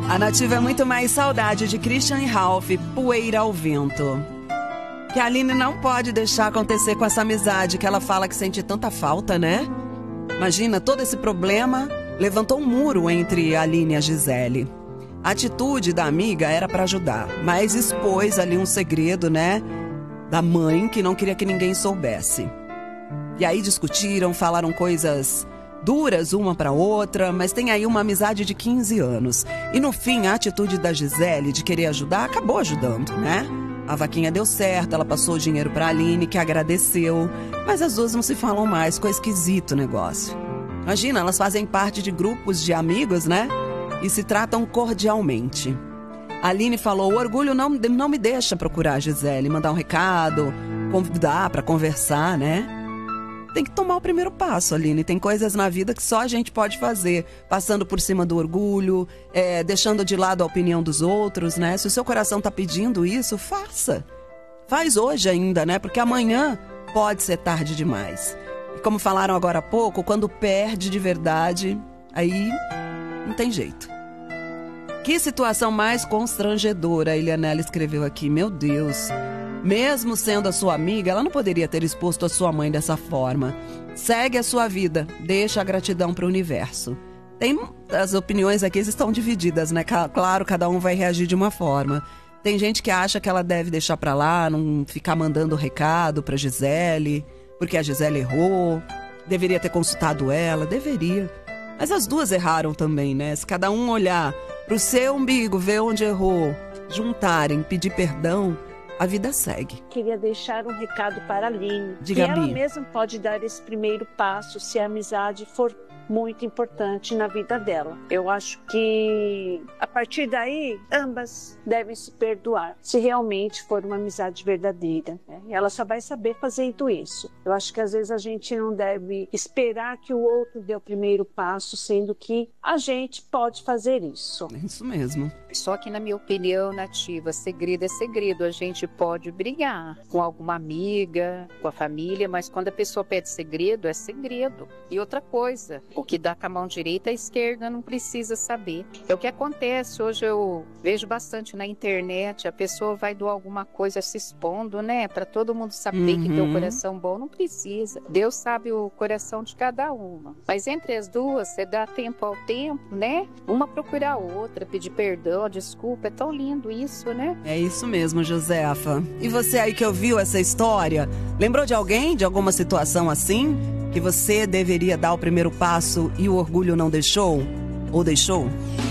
A Nativa é muito mais saudade de Christian e Ralph, Poeira ao Vento. Que a Aline não pode deixar acontecer com essa amizade que ela fala que sente tanta falta, né? Imagina, todo esse problema levantou um muro entre a Aline e a Gisele. A atitude da amiga era para ajudar, mas expôs ali um segredo, né? Da mãe que não queria que ninguém soubesse. E aí discutiram, falaram coisas duras uma para outra, mas tem aí uma amizade de 15 anos. E no fim, a atitude da Gisele de querer ajudar acabou ajudando, né? A vaquinha deu certo, ela passou o dinheiro pra Aline, que agradeceu. Mas as duas não se falam mais, ficou esquisito o negócio. Imagina, elas fazem parte de grupos de amigos, né? E se tratam cordialmente. A Aline falou, o orgulho não me deixa procurar a Gisele, mandar um recado, convidar pra conversar, né? Tem que tomar o primeiro passo, Aline. Tem coisas na vida que só a gente pode fazer. Passando por cima do orgulho, deixando de lado a opinião dos outros, né? Se o seu coração tá pedindo isso, faça. Faz hoje ainda, né? Porque amanhã pode ser tarde demais. E como falaram agora há pouco, quando perde de verdade, aí não tem jeito. Que situação mais constrangedora, a Elianela escreveu aqui. Meu Deus. Mesmo sendo a sua amiga, ela não poderia ter exposto a sua mãe dessa forma. Segue a sua vida, deixa a gratidão para o universo. As opiniões aqui estão divididas, né? Claro, cada um vai reagir de uma forma. Tem gente que acha que ela deve deixar para lá, não ficar mandando recado para Gisele, porque a Gisele errou, deveria ter consultado ela, deveria. Mas as duas erraram também, né? Se cada um olhar pro seu umbigo, ver onde errou, juntarem, pedir perdão, a vida segue. Queria deixar um recado para a Aline. Diga, que ela Bi. mesma pode dar esse primeiro passo se a amizade for muito importante na vida dela. Eu acho que a partir daí ambas devem se perdoar, se realmente for uma amizade verdadeira, né? E ela só vai saber fazendo isso. Eu acho que às vezes a gente não deve esperar que o outro dê o primeiro passo, sendo que a gente pode fazer isso. É isso mesmo. Só que, na minha opinião, Nativa, segredo é segredo. A gente pode brigar com alguma amiga, com a família, mas quando a pessoa pede segredo, é segredo. E outra coisa, o que dá com a mão direita, a esquerda não precisa saber. É o que acontece. Hoje eu vejo bastante na internet, a pessoa vai doar alguma coisa se expondo, né? Para todo mundo saber que tem um coração bom. Não precisa. Deus sabe o coração de cada uma. Mas entre as duas, você dá tempo ao tempo, né? Uma procurar a outra, pedir perdão, desculpa. É tão lindo isso, né? É isso mesmo, Josefa. E você aí que ouviu essa história, lembrou de alguém, de alguma situação assim? Que você deveria dar o primeiro passo e o orgulho não deixou? Ou deixou?